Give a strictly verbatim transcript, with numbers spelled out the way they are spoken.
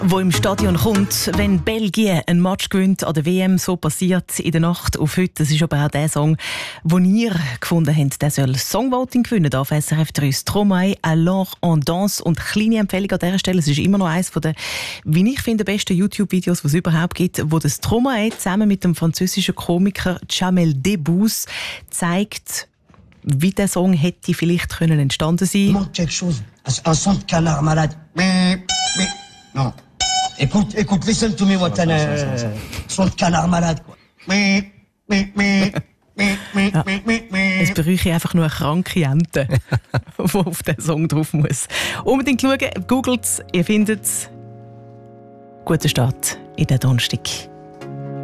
wo im Stadion kommt, wenn Belgien einen Match gewinnt an der W M. So passiert in der Nacht auf heute. Das ist aber auch der Song, den ihr gefunden habt. Der soll Songvoting gewinnen auf S R F drei. Stromae, Alors on danse. Und kleine Empfehlung an dieser Stelle, es ist immer noch eines der, wie ich finde, besten YouTube-Videos, die es überhaupt gibt, wo der Stromae zusammen mit dem französischen Komiker Jamel Debbouze zeigt, wie der Song hätte vielleicht können entstanden sein. Manque quelque chose. Un son de canard malade. Mais, mais, non. Écoute, écoute, listen to me, Watan. Euh, son de canard malade, quoi. Mais, mais, mais, mais, mais, ja. mais, mais, mais. Es bräuchte einfach nur eine kranke Ente, die auf den Song drauf muss. Unbedingt schauen, googelt es, ihr findet es. Guten Start in den Donnerstag.